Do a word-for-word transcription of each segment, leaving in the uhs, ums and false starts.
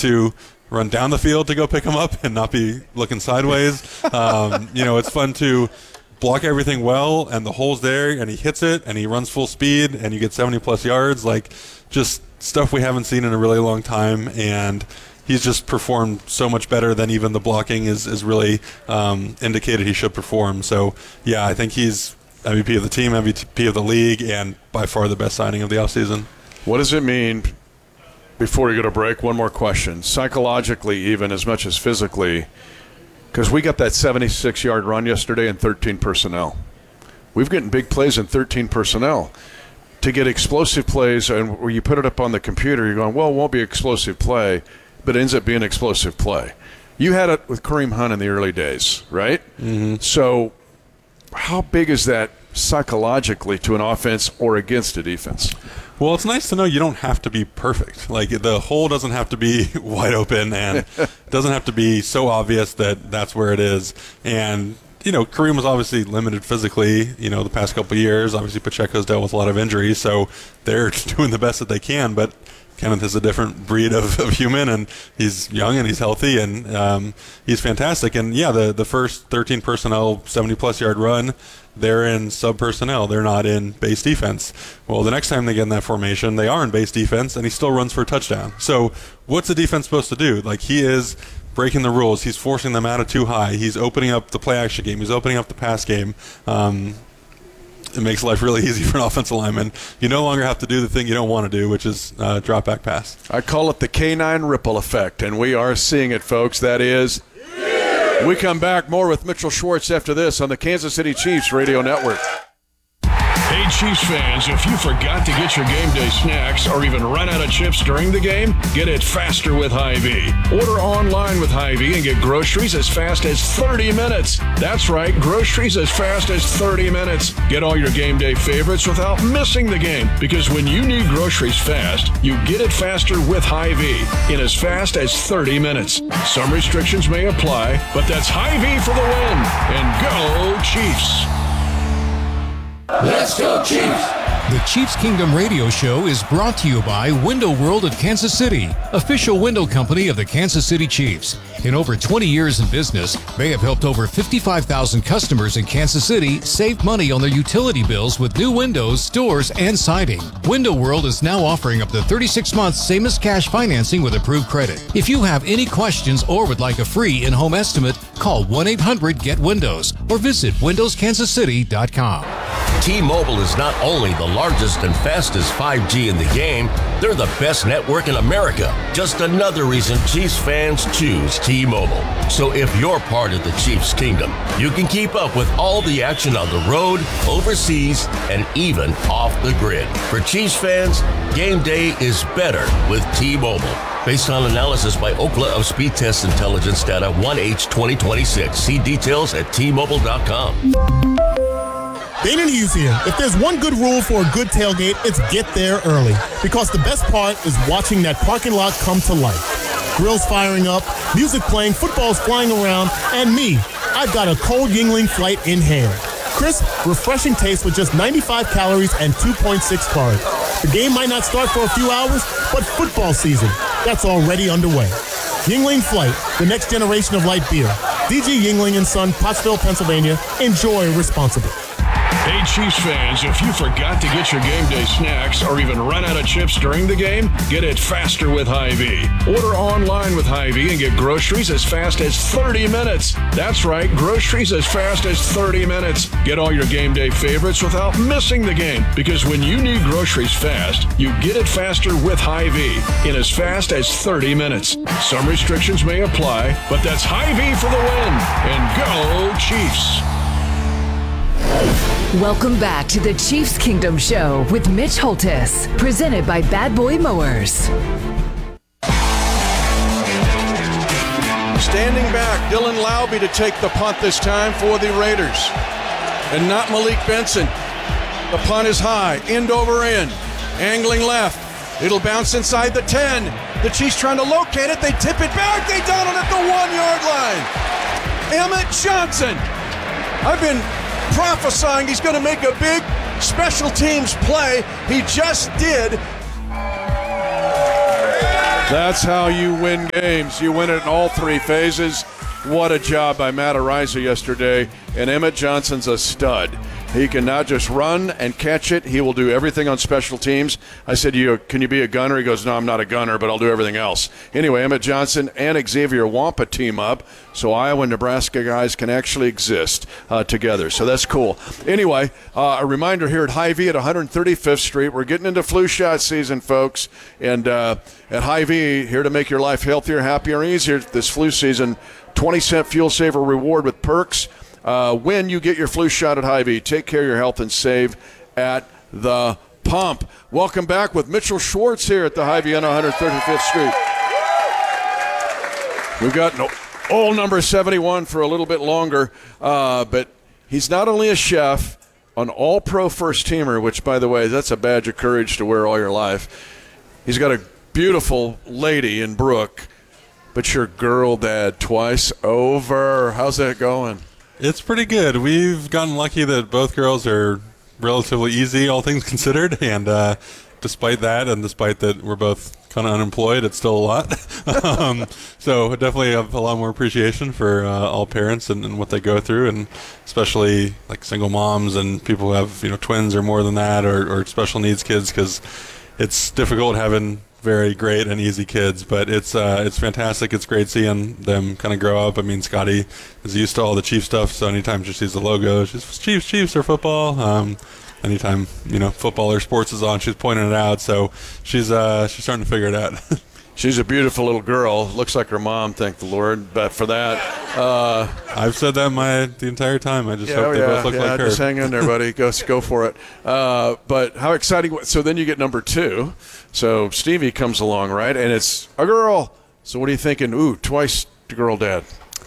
to run down the field to go pick him up and not be looking sideways. Um, you know, it's fun to block everything well, and the hole's there, and he hits it, and he runs full speed, and you get seventy-plus yards. Like, just stuff we haven't seen in a really long time, and he's just performed so much better than even the blocking is, is really um, indicated he should perform. So, yeah, I think he's M V P of the team, M V P of the league, and by far the best signing of the offseason. What does it mean, before you go to break, one more question, psychologically even as much as physically, because we got that seventy-six-yard run yesterday in thirteen personnel. We've gotten big plays in thirteen personnel. To get explosive plays, and where you put it up on the computer, you're going, well, it won't be explosive play, but it ends up being explosive play. You had it with Kareem Hunt in the early days, right? Mm-hmm. So how big is that psychologically to an offense or against a defense? Well, it's nice to know you don't have to be perfect. Like, the hole doesn't have to be wide open, and it doesn't have to be so obvious that that's where it is. And, you know, Kareem was obviously limited physically, you know, the past couple of years. Obviously, Pacheco's dealt with a lot of injuries, so they're doing the best that they can. But Kenneth is a different breed of, of human, and he's young and he's healthy, and um, he's fantastic. And, yeah, the, the first thirteen personnel, seventy-plus yard run, they're in sub-personnel. They're not in base defense. Well, the next time they get in that formation, they are in base defense, and he still runs for a touchdown. So what's the defense supposed to do? Like, he is breaking the rules. He's forcing them out of too high. He's opening up the play-action game. He's opening up the pass game. Um, it makes life really easy for an offensive lineman. You no longer have to do the thing you don't want to do, which is uh, drop back pass. I call it the K nine ripple effect, and we are seeing it, folks. That is... We come back more with Mitchell Schwartz after this on the Kansas City Chiefs Radio Network. Hey, Chiefs fans, if you forgot to get your game day snacks or even run out of chips during the game, get it faster with Hy-Vee. Order online with Hy-Vee and get groceries as fast as thirty minutes. That's right, groceries as fast as thirty minutes. Get all your game day favorites without missing the game, because when you need groceries fast, you get it faster with Hy-Vee in as fast as thirty minutes. Some restrictions may apply, but that's Hy-Vee for the win. And go Chiefs! Let's go Chiefs! The Chiefs Kingdom radio show is brought to you by Window World of Kansas City, official window company of the Kansas City Chiefs. In over twenty years in business, they have helped over fifty-five thousand customers in Kansas City save money on their utility bills with new windows, doors, and siding. Window World is now offering up to thirty-six months same as cash financing with approved credit. If you have any questions or would like a free in-home estimate, call one eight hundred get windows or visit windows kansas city dot com. T-Mobile is not only the largest and fastest five G in the game, they're the best network in America. Just another reason Chiefs fans choose T-Mobile. So if you're part of the Chiefs Kingdom, you can keep up with all the action on the road, overseas, and even off the grid. For Chiefs fans, game day is better with T-Mobile. Based on analysis by Ookla of speed test intelligence data one H twenty twenty-six. See details at T Mobile dot com. Dane and Hughes here. If there's one good rule for a good tailgate, it's get there early. Because the best part is watching that parking lot come to life. Grills firing up, music playing, footballs flying around, and me, I've got a cold Yingling flight in hand. Crisp, refreshing taste with just ninety-five calories and two point six carbs. The game might not start for a few hours, but football season, that's already underway. Yingling Flight, the next generation of light beer. D G Yingling and Son, Pottsville, Pennsylvania. Enjoy responsibly. Hey, Chiefs fans, if you forgot to get your game day snacks or even run out of chips during the game, get it faster with Hy-Vee. Order online with Hy-Vee and get groceries as fast as thirty minutes. That's right, groceries as fast as thirty minutes. Get all your game day favorites without missing the game, because when you need groceries fast, you get it faster with Hy-Vee in as fast as thirty minutes. Some restrictions may apply, but that's Hy-Vee for the win. And go Chiefs! Welcome back to the Chiefs Kingdom Show with Mitch Holtis, presented by Bad Boy Mowers. Standing back, Dylan Laube to take the punt this time for the Raiders. And not Malik Benson. The punt is high, end over end, angling left. It'll bounce inside the ten. The Chiefs trying to locate it. They tip it back. They down it at the one-yard line. Emmett Johnson. I've been prophesying he's going to make a big special teams play. He just did. That's how you win games. You win it in all three phases. What a job by Matt Ariza yesterday. And Emmett Johnson's a stud. He can not just run and catch it. He will do everything on special teams. I said, "You can you be a gunner?" He goes, "No, I'm not a gunner, but I'll do everything else." Anyway, Emmett Johnson and Xavier Wampa team up, so Iowa and Nebraska guys can actually exist uh, together. So that's cool. Anyway, uh, a reminder here at Hy-Vee at one thirty-fifth Street. We're getting into flu shot season, folks. And uh, at Hy-Vee, here to make your life healthier, happier, easier this flu season, twenty cent fuel saver reward with perks. Uh, when you get your flu shot at Hy-Vee, take care of your health and save at the pump. Welcome back with Mitchell Schwartz here at the Hy-Vee on one thirty-fifth Street. We've got an old number seventy-one for a little bit longer, uh, but he's not only a chef, an all-pro first-teamer, which, by the way, that's a badge of courage to wear all your life. He's got a beautiful lady in Brooke, but your girl dad twice over. How's that going? It's pretty good. We've gotten lucky that both girls are relatively easy, all things considered, and uh, despite that, and despite that we're both kind of unemployed, it's still a lot. um, so definitely have a lot more appreciation for uh, all parents and, and what they go through, and especially like single moms and people who have, you know, twins or more than that, or, or special needs kids, because it's difficult having very great and easy kids, but it's uh, it's fantastic. It's great seeing them kind of grow up. I mean, Scotty is used to all the Chiefs stuff, so anytime she sees the logo, she's Chiefs, Chiefs, or football. Um, anytime, you know, football or sports is on, she's pointing it out. So she's uh, she's starting to figure it out. She's a beautiful little girl. Looks like her mom, thank the Lord, but for that. Uh, I've said that my the entire time. I just yeah, hope they yeah, both look yeah, like her. Just hang in there, buddy. Go, go for it. Uh, but how exciting. So then you get number two. So Stevie comes along, right? And it's a girl. So what are you thinking? Ooh, twice the girl dad.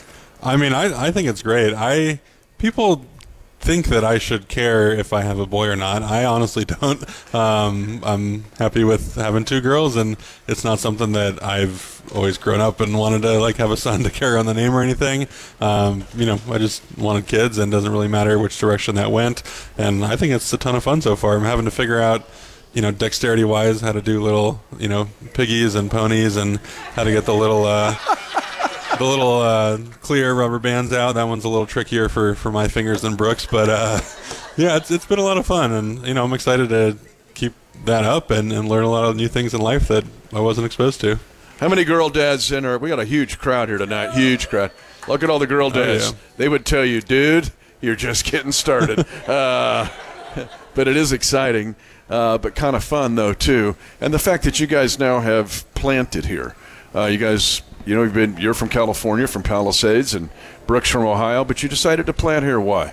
I mean, I, I think it's great. I people think that I should care if I have a boy or not. I honestly don't. Um, I'm happy with having two girls, and it's not something that I've always grown up and wanted to like have a son to carry on the name or anything. Um, you know, I just wanted kids, and it doesn't really matter which direction that went. And I think it's a ton of fun so far. I'm having to figure out, you know, dexterity-wise, how to do little, you know, piggies and ponies, and how to get the little, uh, the little uh, clear rubber bands out. That one's a little trickier for, for my fingers than Brooks, but uh, yeah, it's it's been a lot of fun, and you know, I'm excited to keep that up and, and learn a lot of new things in life that I wasn't exposed to. How many girl dads in our? We got a huge crowd here tonight. Huge crowd. Look at all the girl dads. Oh, yeah. They would tell you, dude, you're just getting started. uh, but it is exciting. Uh, but kind of fun, though, too. And the fact that you guys now have planted here. Uh, you guys, you know, you've been, you're from California, from Palisades, and Brooks from Ohio, but you decided to plant here. Why?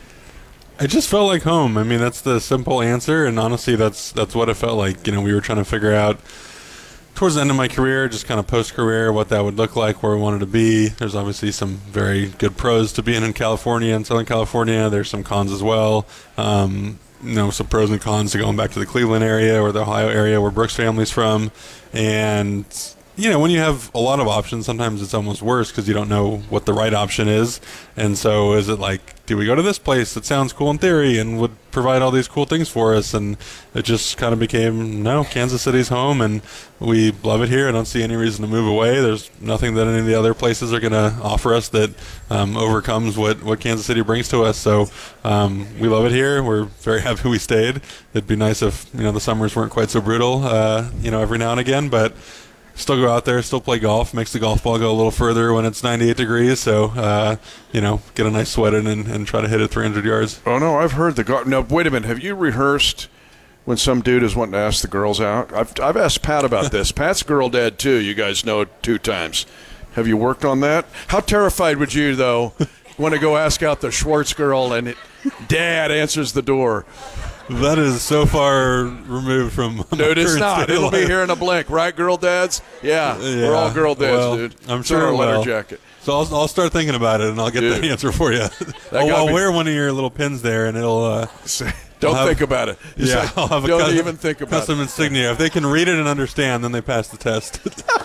I just felt like home. I mean, that's the simple answer, and honestly, that's that's what it felt like. You know, we were trying to figure out towards the end of my career, just kind of post-career, what that would look like, where we wanted to be. There's obviously some very good pros to being in California and Southern California. There's some cons as well. Um, you know, some pros and cons to going back to the Cleveland area or the Ohio area where Brooks' family's from. And, you know, when you have a lot of options, sometimes it's almost worse because you don't know what the right option is. And so is it like, do we go to this place that sounds cool in theory and would provide all these cool things for us? And it just kind of became, no, Kansas City's home, and we love it here. I don't see any reason to move away. There's nothing that any of the other places are going to offer us that um, overcomes what, what Kansas City brings to us. So um, we love it here. We're very happy we stayed. It'd be nice if, you know, the summers weren't quite so brutal, uh, you know, every now and again, but still go out there, still play golf, makes the golf ball go a little further when it's ninety-eight degrees. So, uh, you know, get a nice sweat in and, and try to hit it three hundred yards. Oh, no, I've heard the golf. Now, wait a minute. Have you rehearsed when some dude is wanting to ask the girls out? I've, I've asked Pat about this. Pat's girl dad, too. You guys know two times. Have you worked on that? How terrified would you, though, want to go ask out the Schwartz girl and it, dad answers the door? That is so far removed from Dude, it's not. It'll be here in a blink, right, girl dads? Yeah, yeah. We're all girl dads, well, dude. I'm It's sure on our it letter will. jacket. So I'll, I'll start thinking about it, and I'll get Dude. the answer for you. I'll, got I'll me. wear one of your little pins there, and it'll. Uh, Don't I'll have- think about it. It's yeah, like, I'll have a don't custom, even think about custom it. insignia. If they can read it and understand, then they pass the test.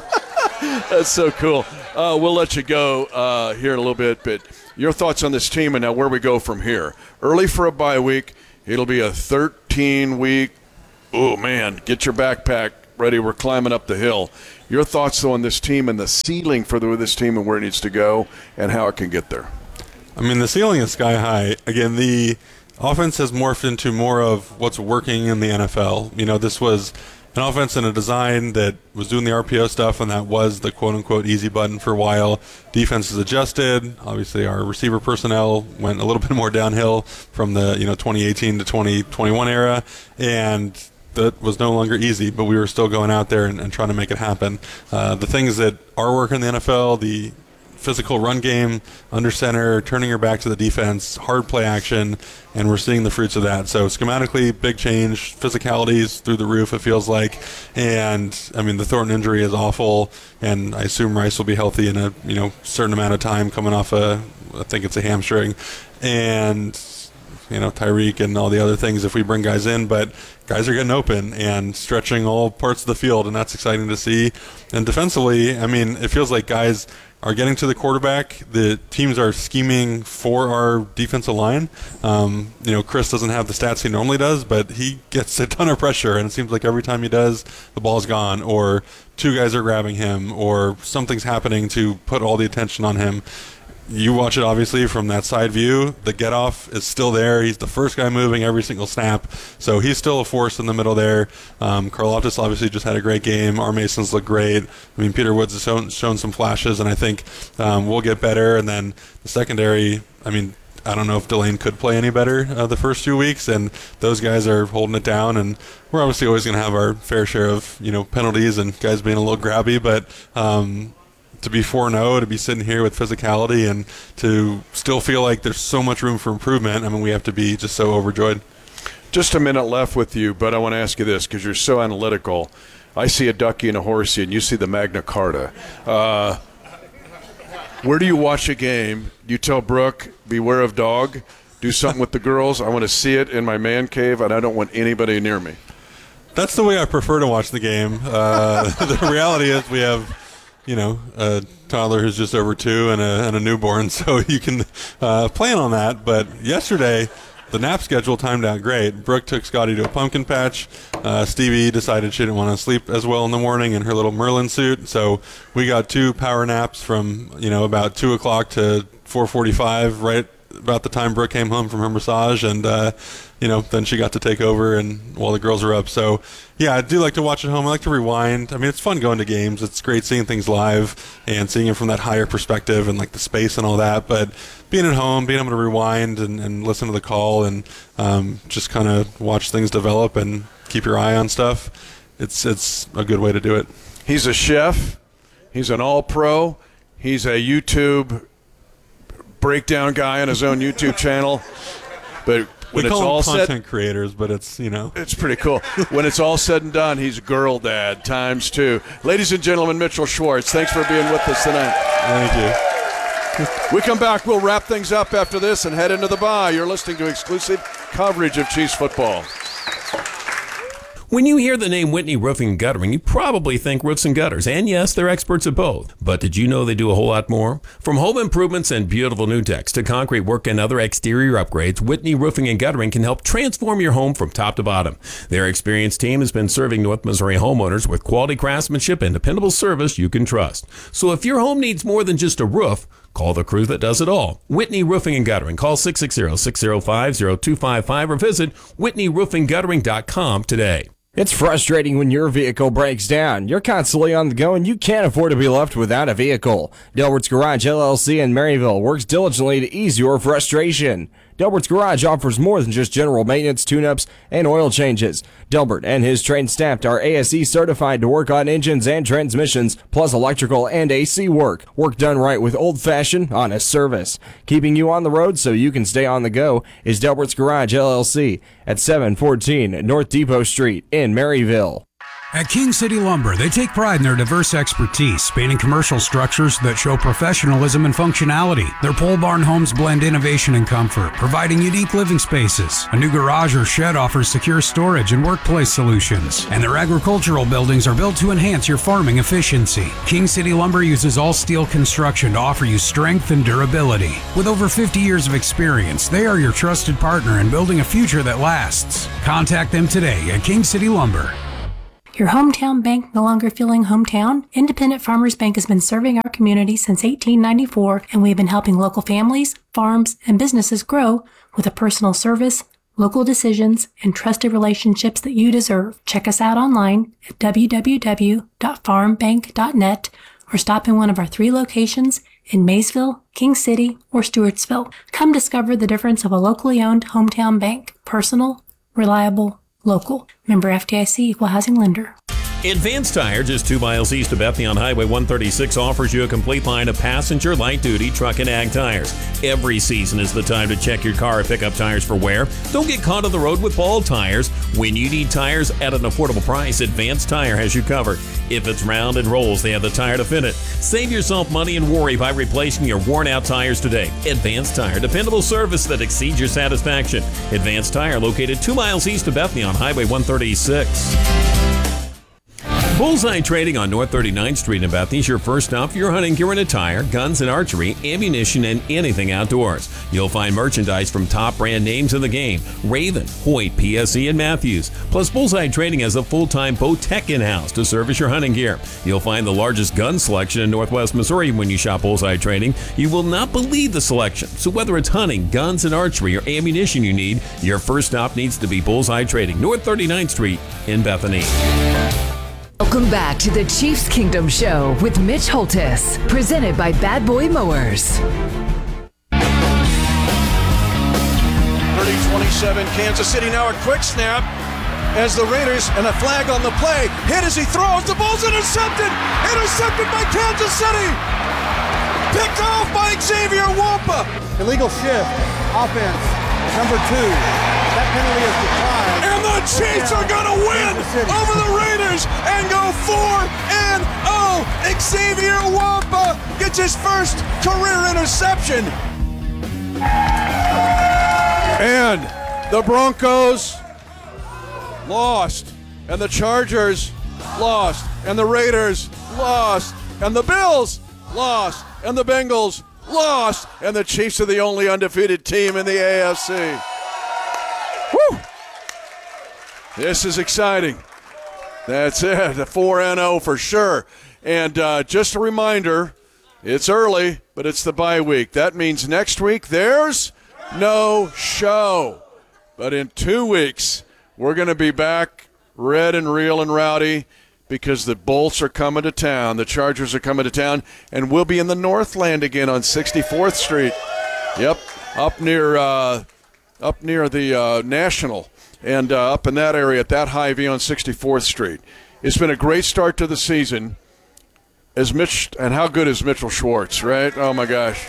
That's so cool. Uh, we'll let you go uh, here in a little bit, but your thoughts on this team and now where we go from here. Early for a bye week. It'll be a thirteen-week, oh, man, get your backpack ready. We're climbing up the hill. Your thoughts, though, on this team and the ceiling for the, this team and where it needs to go and how it can get there? I mean, the ceiling is sky high. Again, the offense has morphed into more of what's working in the N F L. You know, this was an offense and a design that was doing the R P O stuff, and that was the quote-unquote easy button for a while. Defense has adjusted. Obviously, our receiver personnel went a little bit more downhill from the you know twenty eighteen to twenty twenty-one era, and that was no longer easy, but we were still going out there and, and trying to make it happen. Uh, the things that are working in the N F L, the physical run game, under center, turning your back to the defense, hard play action, and we're seeing the fruits of that. So schematically, big change, physicalities through the roof, it feels like. And, I mean, the Thornton injury is awful, and I assume Rice will be healthy in a you know certain amount of time coming off a, I think it's a hamstring. And, you know, Tyreek and all the other things if we bring guys in, but guys are getting open and stretching all parts of the field, and that's exciting to see. And defensively, I mean, it feels like guys are getting to the quarterback. The teams are scheming for our defensive line. Um, you know, Chris doesn't have the stats he normally does, but he gets a ton of pressure, and it seems like every time he does, the ball's gone, or two guys are grabbing him, or something's happening to put all the attention on him. You watch it, obviously, from that side view. The get-off is still there. He's the first guy moving every single snap. So he's still a force in the middle there. Um, Karlaftis obviously just had a great game. Our Masons look great. I mean, Peter Woods has shown, shown some flashes, and I think um, we'll get better. And then the secondary, I mean, I don't know if Delane could play any better uh, the first few weeks, and those guys are holding it down. And we're obviously always going to have our fair share of, you know, penalties and guys being a little grabby, but um, – to be four and oh, to be sitting here with physicality, and to still feel like there's so much room for improvement, I mean, we have to be just so overjoyed. Just a minute left with you, but I want to ask you this because you're so analytical. I see a ducky and a horsey, and you see the Magna Carta. Uh, where do you watch a game? Do you tell Brooke, beware of dog? Do something with the girls? I want to see it in my man cave, and I don't want anybody near me. That's the way I prefer to watch the game. Uh, the reality is we have – you know, a toddler who's just over two and a, and a newborn, so you can uh, plan on that. But yesterday, the nap schedule timed out great. Brooke took Scotty to a pumpkin patch. Uh, Stevie decided she didn't want to sleep as well in the morning in her little Merlin suit, so we got two power naps from, you know, about two o'clock to four forty-five, right about the time Brooke came home from her massage, and uh, you know, then she got to take over and while the girls are up. So yeah, I do like to watch at home. I like to rewind. I mean, it's fun going to games. It's great seeing things live and seeing it from that higher perspective and like the space and all that. But being at home, being able to rewind and, and listen to the call and um, just kind of watch things develop and keep your eye on stuff, it's it's a good way to do it. He's a chef. He's an all-pro. He's a YouTube breakdown guy on his own YouTube channel. But when we it's call all them content said, creators, but it's, you know. It's pretty cool. When it's all said and done, he's girl dad times two. Ladies and gentlemen, Mitchell Schwartz, thanks for being with us tonight. Thank you. We come back, we'll wrap things up after this and head into the bye. You're listening to exclusive coverage of Chiefs football. When you hear the name Whitney Roofing and Guttering, you probably think roofs and gutters. And yes, they're experts at both. But did you know they do a whole lot more? From home improvements and beautiful new decks to concrete work and other exterior upgrades, Whitney Roofing and Guttering can help transform your home from top to bottom. Their experienced team has been serving North Missouri homeowners with quality craftsmanship and dependable service you can trust. So if your home needs more than just a roof, call the crew that does it all. Whitney Roofing and Guttering. Call six six zero, six zero five, zero two five five or visit whitney roofing guttering dot com today. It's frustrating when your vehicle breaks down. You're constantly on the go and you can't afford to be left without a vehicle. Delbert's Garage L L C in Maryville works diligently to ease your frustration. Delbert's Garage offers more than just general maintenance, tune-ups, and oil changes. Delbert and his trained staff are A S E certified to work on engines and transmissions, plus electrical and A C work. Work done right with old-fashioned, honest service. Keeping you on the road so you can stay on the go is Delbert's Garage L L C at seven fourteen North Depot Street in Maryville. At King City Lumber, they take pride in their diverse expertise, spanning commercial structures that show professionalism and functionality. Their pole barn homes blend innovation and comfort, providing unique living spaces. A new garage or shed offers secure storage and workplace solutions. And their agricultural buildings are built to enhance your farming efficiency. King City Lumber uses all steel construction to offer you strength and durability. With over fifty years of experience, they are your trusted partner in building a future that lasts. Contact them today at King City Lumber. Your hometown bank no longer feeling hometown? Independent Farmers Bank has been serving our community since eighteen ninety-four, and we've been helping local families, farms, and businesses grow with the personal service, local decisions, and trusted relationships that you deserve. Check us out online at w w w dot farm bank dot net or stop in one of our three locations in Maysville, King City, or Stewartsville. Come discover the difference of a locally owned hometown bank. Personal, reliable, local. Member F D I C, Equal Housing Lender. Advanced Tire, just two miles east of Bethany on Highway one thirty-six, offers you a complete line of passenger, light-duty, truck, and ag tires. Every season is the time to check your car or pick up tires for wear. Don't get caught on the road with bald tires. When you need tires at an affordable price, Advanced Tire has you covered. If it's round and rolls, they have the tire to fit it. Save yourself money and worry by replacing your worn-out tires today. Advanced Tire, dependable service that exceeds your satisfaction. Advanced Tire, located two miles east of Bethany on Highway one thirty-six. Bullseye Trading on North thirty-ninth Street in Bethany is your first stop for your hunting gear and attire, guns and archery, ammunition, and anything outdoors. You'll find merchandise from top brand names in the game: Raven, Hoyt, P S E, and Matthews. Plus, Bullseye Trading has a full-time bow tech in-house to service your hunting gear. You'll find the largest gun selection in Northwest Missouri when you shop Bullseye Trading. You will not believe the selection. So whether it's hunting, guns and archery, or ammunition you need, your first stop needs to be Bullseye Trading, North thirty-ninth Street in Bethany. Welcome back to the Chiefs Kingdom Show with Mitch Holtis, presented by Bad Boy Mowers. thirty twenty-seven Kansas City, now a quick snap as the Raiders, and a flag on the play. Hit as he throws, the ball's intercepted! Intercepted by Kansas City! Picked off by Xavier Wampa! Illegal shift, offense, number two. That penalty is declined. And the Chiefs are going to win over the Raiders and go four and oh. Xavier Wampa gets his first career interception. And the Broncos lost, and the Chargers lost, and the Raiders lost, and the Bills lost, and the Bengals lost, and the Chiefs are the only undefeated team in the A F C. Woo! This is exciting. That's it, a four and oh for sure. And uh, just a reminder, it's early, but it's the bye week. That means next week there's no show. But in two weeks, we're going to be back red and real and rowdy because the Bolts are coming to town. The Chargers are coming to town, and we'll be in the Northland again on sixty-fourth Street. Yep, up near uh, up near the uh, National. And uh, up in that area at that Hy-Vee on sixty-fourth Street. It's been a great start to the season. As Mitch, and how good is Mitchell Schwartz, right? Oh, my gosh.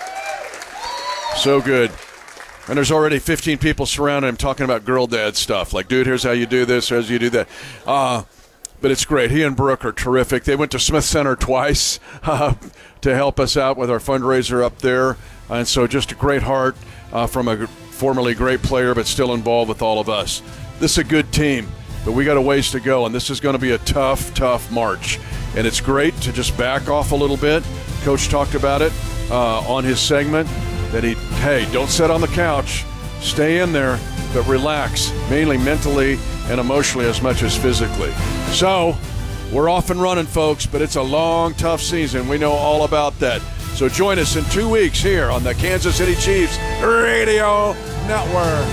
So good. And there's already fifteen people surrounding him talking about girl dad stuff. Like, dude, here's how you do this, here's how you do that. Uh, but it's great. He and Brooke are terrific. They went to Smith Center twice uh, to help us out with our fundraiser up there. And so just a great heart uh, from a formerly great player, but still involved with all of us. This is a good team, but we got a ways to go, and this is going to be a tough, tough march. And it's great to just back off a little bit. Coach talked about it uh, on his segment, that he, hey, don't sit on the couch. Stay in there, but relax, mainly mentally and emotionally as much as physically. So we're off and running, folks, but it's a long, tough season. We know all about that. So join us in two weeks here on the Kansas City Chiefs Radio Network.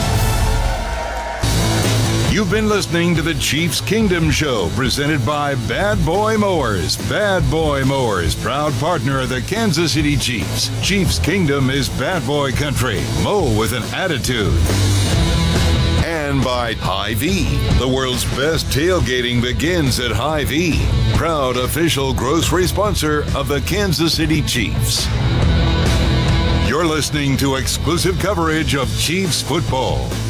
You've been listening to the Chiefs Kingdom Show, presented by Bad Boy Mowers. Bad Boy Mowers, proud partner of the Kansas City Chiefs. Chiefs Kingdom is bad boy country. Mow with an attitude. And by Hy-Vee. The world's best tailgating begins at Hy-Vee. Proud official grocery sponsor of the Kansas City Chiefs. You're listening to exclusive coverage of Chiefs football.